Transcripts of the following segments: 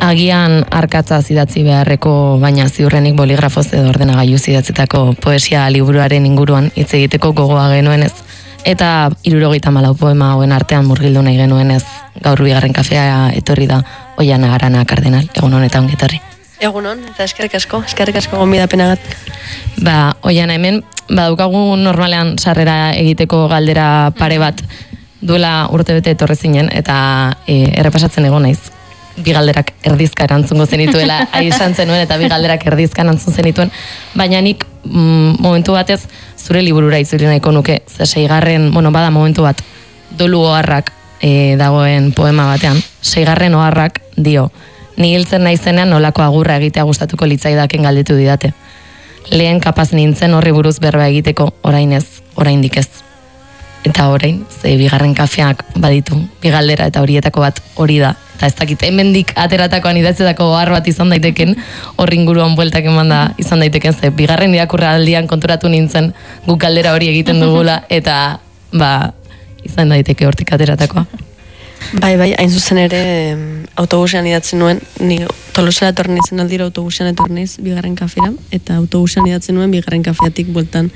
Agian arkatza idatzi beharreko, baina ziurrenik boligrafoz edo ordenagailu idatzitako poesia liburuaren inguruan hitz egiteko gogoa genuenez. Eta 74 poema hauen artean murgildu nahi genuenez, gaur bigarren kafea etorri da Oiana Arana Kardenal, egun honetan ongetorri. Egunon, eta eskerrik asko gonbidapenagat. Oiana, hemen, daukagu normalean sarrera egiteko galdera pare bat, duela urtebete etorri zinen, eta errepasatzen egon naiz. Bi galderak erdizka erantzungo zenituela, izan zenuen, eta bi galderak erdizka erantzun zenituen, baina nik momentu batez zure liburura itzuli nahiko nuke, seigarren, bada momentu bat, dolu oharrak dagoen poema batean, seigarren oharrak dio, ni hiltzen naizenean nolako agurra egitea gustatuko litzaidaken galdetu didate. Lehen kapaz nintzen horri buruz berba egiteko, oraindik ez. Eta orain, bigarren kafeak baditu, bi galdera eta horietako bat hori da. Eta ez dakit, hemendik ateratakoan idatzetako ohar bat izan daiteken, horri inguruan bueltak emanda izan daiteken, bigarren irakurra aldian konturatu nintzen guk galdera hori egiten dugula, eta izan daiteke hortik ateratakoa. Bai, hain zuzen ere autobusean idatzen nuen, ni Tolosara etorri nintzen aldira autobusean etorri niz bigarren kafera, eta autobusean idatzen nuen bigarren kafeatik bueltan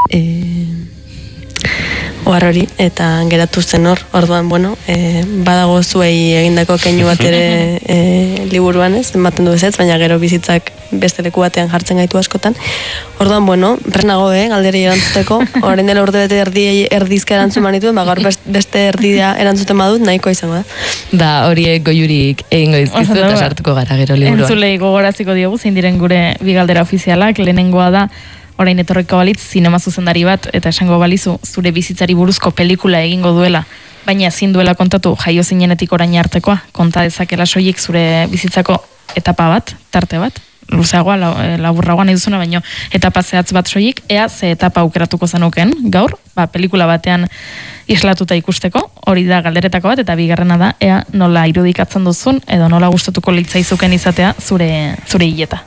ohar hori, eta geratu zen orduan, badago zuei egindako keinu bat ere liburuan ez, ematen du ezetz, baina gero bizitzak beste leku batean jartzen gaitu askotan. Orduan, bernago, galderi erantzuteko, orain dela urte bete erdizka erantzun manituen, gaur beste erdia erantzuten badut, nahiko izango da. Horiek goiurik egingo izkizu eta sartuko gara gero liburuan. Entzulei gogoraziko diogu, zein diren gure bi galdera ofizialak, lehenengoa da, orain etorriko balitz, zinema zuzendari bat, eta esango balizu, zure bizitzari buruzko pelikula egingo duela, baina ezin duela kontatu jaio zinenetik orain artekoa, konta dezakela soilik zure bizitzako etapa bat, tarte bat, luzeagoa, laburragoa nahi duzuna, baina etapa zehatz bat soilik, ea ze etapa aukeratuko zenuken gaur, pelikula batean islatuta ikusteko, hori da galderetako bat, eta bigarrena da, ea nola irudikatzen duzun, edo nola gustatuko litzaizuken izatea zure hileta.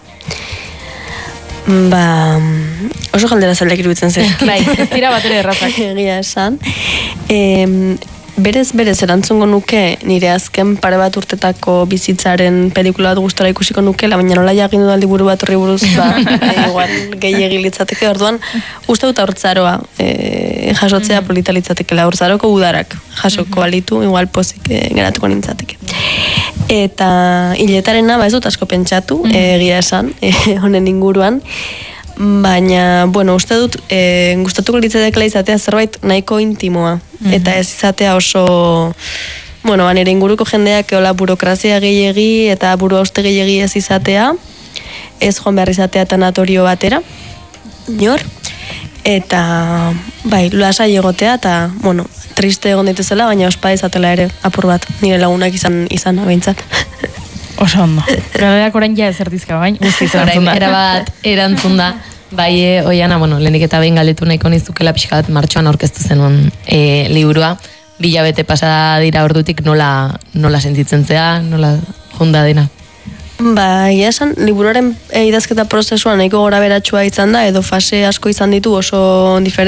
Oso galdera zailak iruditzen zen. Bai, ez dira bat ere errazak. Egia esan. Berez erantzungo nuke nire azken pare bat urtetako bizitzaren pelikula bat gustora ikusiko nukela, baina nola jagindu da liburu bat horri buruz, igual gehiegi litzateke, orduan uste dut haurtzaroa jasotzea polita litzatekela, haurtzaroko udarak jasoko balitu, igual pozik geratuko nintzateke. Eta hiletarena, ez dut asko pentsatu, egia esan, honen inguruan, baina, uste dut, gustatuko litzateke izatea zerbait nahiko intimoa, eta ez izatea oso, nire inguruko jendeak eola burokrazia gehiegi eta buru hauste gehiegi ez izatea, ez joan behar izatea tanatorio batera, eta, lasai egotea, eta, triste egon daitezela, baina ospa izatela ere apur bat, nire lagunak izan abeintzat. Oso ondo. Galderak orain ja ezerdizka, bain, guztiz erantzun da. Erabat erantzun da. Bai, Oiana, lehenik eta behin galdetu nahiko nizukela pixka bat martxoan aurkeztu zenuen liburua. 2 hilabete pasada dira ordutik nola sentitzen zea, nola junda dena. Esan, liburuaren idazketa prozesua nahiko gora beratxua izan da, edo fase asko izan ditu oso diferente